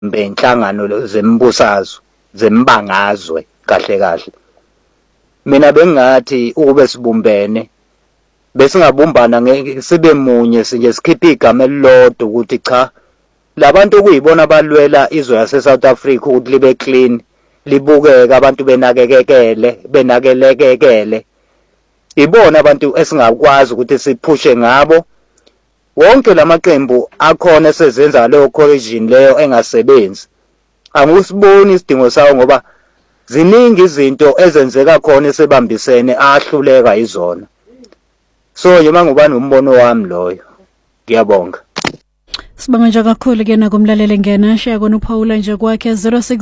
benhlangano zembusazwe zembangazwe kahle mina bengathi ube sibumbene bese ngabumbana ngeke sibe munye sinje sikhiphe igama elilodwa ukuthi cha labantu kuyibona balwela izwe yase South Africa ukuthi libe clean libukeke abantu benakelekele ibona abantu esingakwazi ukuthi siphushe ngabo wonke lamaqembu akhona esezenza leyo cohesion leyo engasebenzi angisiboni isidingo sawo ngoba ziningi izinto ezenzeka khona esebambisene ahluleka izona so yima ngubani umbono wami loyo ngiyabonga Sibonga nje kakhulu ke nakumlalele ngena share kona uPaula nje kwakhe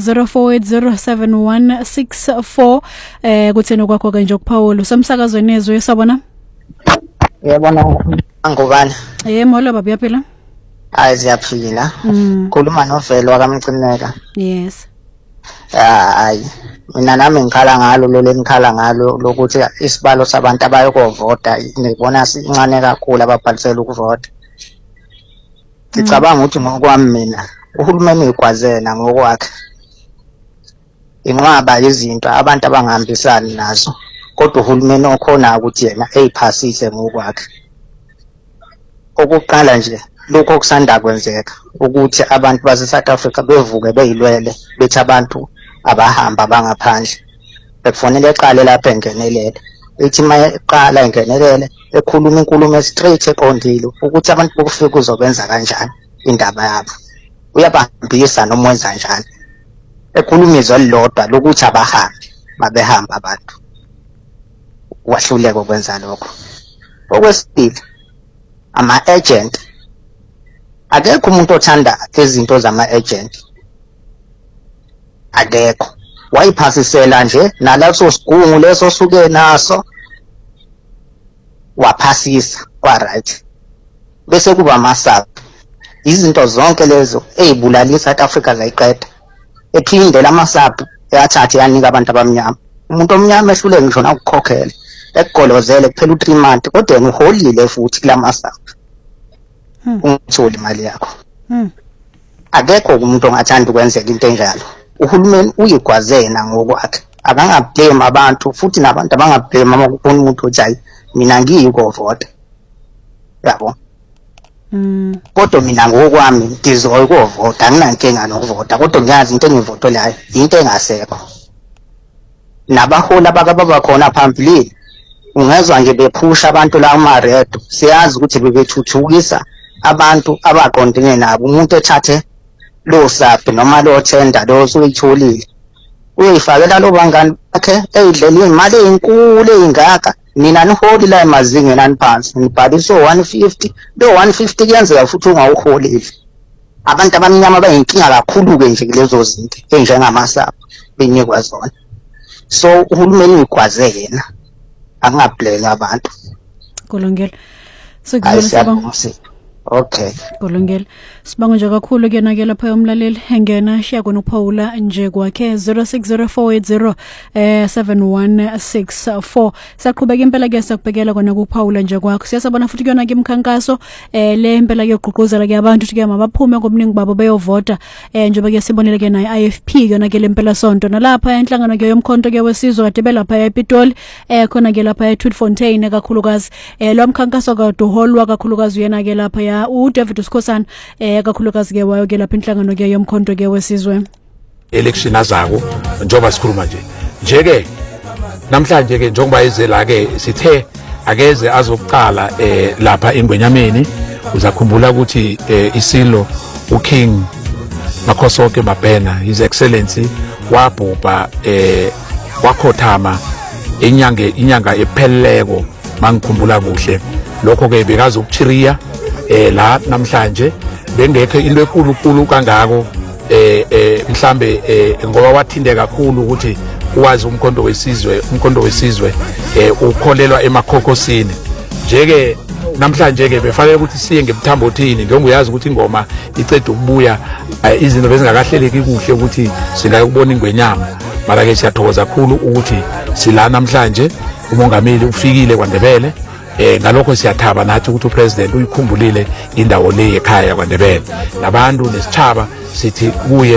0604807164 kuthena kwakho ke nje uPaula usemsakazweni ezwe yesabona Yebona ngubani molo baba yaphila Hayi siyaphila khuluma novelo wakamcineka Yes hayi mina nami ngikhala ngalo lenikhala ngalo lokuthi isibalo sabantu abayokovota ngibona sincane kakhulu ababhalisela ukuvota Ngicabanga ukuthi ngokwami mina uhulumeni uyikwazena ngokwakhe inqaba izinto abantu abangahambisani nazo kodwa uhulumeni okhona ukuthi yena eyiphasise ngokwakhe Okuqala nje lokho okusanda kwenzeka ukuthi abantu base South Africa bevuke beyilwele bethi abantu abahamba bangaphandle bekufanele eqale lapha engenelele ethi mayeqala engenelele ekhuluma inkulumo straight eqondile ukuthi abantu bokufika uzobenza kanjani indaba yabo uyabahambisa noma wenza kanjani ekhuluma izwe lilodwa lokuthi abahambi babehamba abantu wahluleka ukwenza lokho okwesibili ama-agent akekho umuntu othanda izinto zama-agent akekho wayiphasisela nje nalaso sigungu leso suke naso waphasisa right bese kuba masabu izinto zonke lezo ezibulalisa South Africa zayiqeda ephindela amasabu eyathatha yanika abantu abamnyama umuntu omnyama ehlule ngisho nakukhokhela ekugolozele kuphela u3 months kodwa yena uholile futhi kulamasabu ungitholi imali yakho akekho umuntu ongathanda ukwenzeka into enjalo uhulumeni uyigwazena ngokwakhe akangablame abantu futhi nabantu abangablame uma kubona umuntu othi hayi mina ngiyukovota yabo kodwa mina ngokwami ngizoyivota anginankinga nokuvota kodwa ngiyazi into engivotolayo into engasekho nabaholi abakababa khona phambili ungezwa nje bephusha abantu la umaredo siyazi ukuthi bebethuthukisa abantu abaqondene nabo umuntu ethathe lo safi noma lo tender lo usuyitholile uyifakela lo bangani bakhe eyidlela imali ezinkulu ezingaka nina niholi la emazingeni aniphansi nibhalisa 150 lo 150 kuyenzeka futhi ungawuholile abantu abamnyama bayinkinga kakhulu ke nje lezo zinto enjengamasapo benyekwa zona so uhulumeni uyigwaze yena akungablame abantu kulungile sikuzolisa Okay. Kulungile. Sibonga nje kakhulu ke nakela lapha umlaleli engena share kona uPaula nje kwakhe 0604807164. Saqhubeka impela ke sakubhekela kona kuPaula nje kwakho. Siyasabona futhi kuyona ke imkhankaso le impela ke uqhuquzela ke abantu ukuthi ke mabaphume ngomningi babo beyovota njengoba ke sibonile ke nayi IFP yona ke lempela sonto nalapha enhlangano ke yomkhonto ke wesizwe kade belapha ePitoli khona ke lapha eTwitfontein kakhulukazi lo mkhankaso kade uholwa kakhulukazi uyena ke lapha ya uDavid Skhosana kakhulukazi ke wayo ke lapha inhlangano ke yomkhonto ke wesizwe election azako njoba sikhuluma nje ke namhlanje ke njengoba izela ke sithe akeze azokuqala lapha eNgwenyameni uzakhumbula ukuthi isilo uKing Makhosoke Mabhena his excellency wabhubha wakhothama inyanga epheleleko mangikhumbula kuhle lokho ke bekazi ukuchiriya la namhlanje bengekho into enkulu kangako mhlambe ngoba wathinde kakhulu ukuthi uwazi umkhonto wesizwe ukholelwa emakhokosini njeke namhlanje ke befanele ukuthi siye ngemthambothini njengoyazi ukuthi ingoma icede ukubuya izinto bezingakahleleki kuhle ukuthi singayibona ingwenyama mara ke siyathokoza kakhulu ukuthi sila namhlanje umongameli ufikile kwaNdebele ngalokho siyathaba nathi ukuthi upresident uyikhumbulile indawo le ekhaya kwaNdebele nabantu nesitshaba sithi kuye